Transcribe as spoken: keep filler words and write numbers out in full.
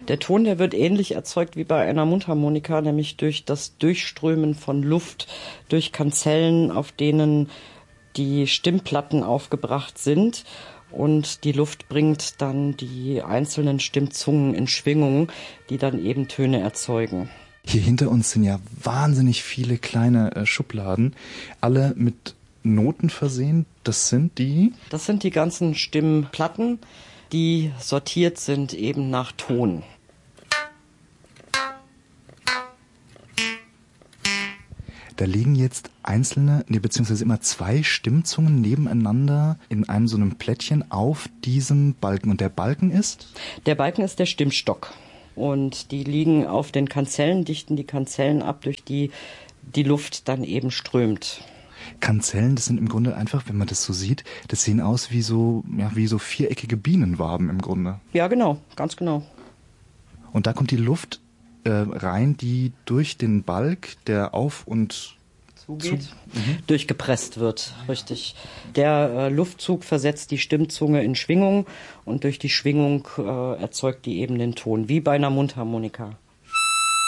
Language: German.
Der Ton, der wird ähnlich erzeugt wie bei einer Mundharmonika, nämlich durch das Durchströmen von Luft durch Kanzellen, auf denen die Stimmplatten aufgebracht sind. Und die Luft bringt dann die einzelnen Stimmzungen in Schwingung, die dann eben Töne erzeugen. Hier hinter uns sind ja wahnsinnig viele kleine äh, Schubladen, alle mit Noten versehen. Das sind die? Das sind die ganzen Stimmplatten, die sortiert sind eben nach Ton. Da liegen jetzt einzelne, nee, beziehungsweise immer zwei Stimmzungen nebeneinander in einem so einem Plättchen auf diesem Balken. Und der Balken ist? Der Balken ist der Stimmstock. Und die liegen auf den Kanzellen, dichten die Kanzellen ab, durch die die Luft dann eben strömt. Kanzellen, das sind im Grunde einfach, wenn man das so sieht, das sehen aus wie so, ja, wie so viereckige Bienenwaben im Grunde. Ja, genau, ganz genau. Und da kommt die Luft äh, rein, die durch den Balg, der auf und zugeht, zu, mhm. durchgepresst wird, richtig. Der äh, Luftzug versetzt die Stimmzunge in Schwingung und durch die Schwingung äh, erzeugt die eben den Ton, wie bei einer Mundharmonika.